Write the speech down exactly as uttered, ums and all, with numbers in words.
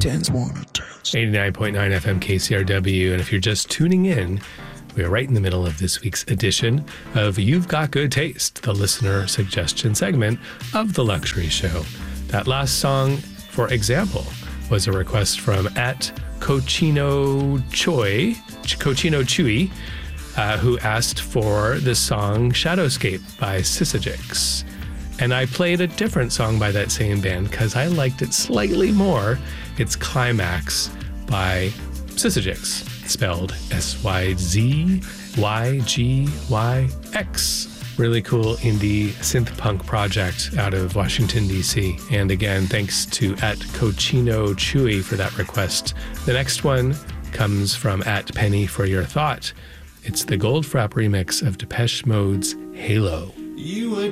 dance, wanna dance. eighty-nine point nine F M K C R W. And if you're just tuning in, we are right in the middle of this week's edition of You've Got Good Taste, the listener suggestion segment of The Luxury Show. That last song, for example, was a request from at Cochino Choi, Cochino Chewy, uh, who asked for the song Shadowscape by Syzygics. And I played a different song by that same band because I liked it slightly more. It's Climax by Syzygics, spelled S Y Z Y G Y X. Really cool indie synth punk project out of Washington, D C. And again, thanks to at Cochino Chewy for that request. The next one comes from at Penny for Your Thought. It's the Goldfrapp remix of Depeche Mode's Halo. You